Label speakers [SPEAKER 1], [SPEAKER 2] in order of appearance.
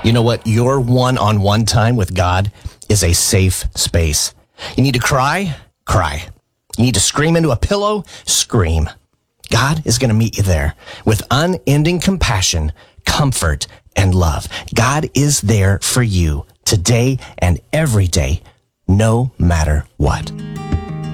[SPEAKER 1] You know what? Your one-on-one time with God is a safe space. You need to cry? Cry. You need to scream into a pillow? Scream. God is going to meet you there with unending compassion, comfort, and love. God is there for you today and every day, no matter what.